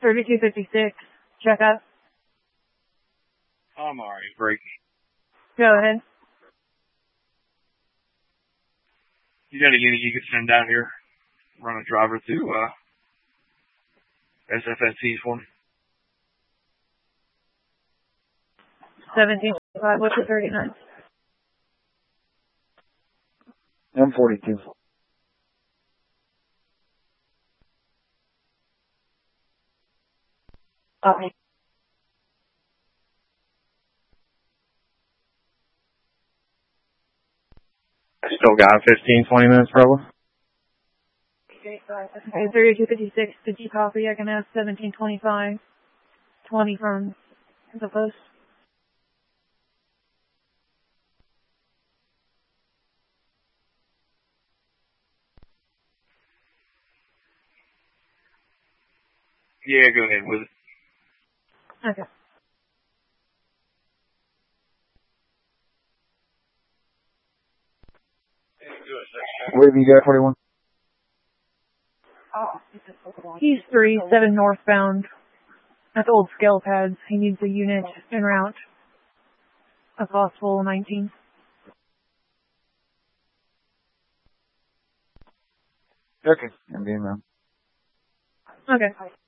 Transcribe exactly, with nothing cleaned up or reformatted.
thirty-two fifty-six. Check up. I'm already breaking. Go ahead. You got a unit you could send down here? Run a driver through uh, S F S T for me? seventeen five, what's the thirty-nine? M forty-two. Okay. Still got fifteen, twenty minutes probably. Okay, thirty-two fifty-six, did you copy? I can ask seventeen twenty-five. twenty from the post. Yeah, go ahead with it. Okay. Where have you got, forty-one? He's three, seven northbound. That's old scale pads. He needs a unit en route. A possible nineteen. Okay. I'm being around. Okay.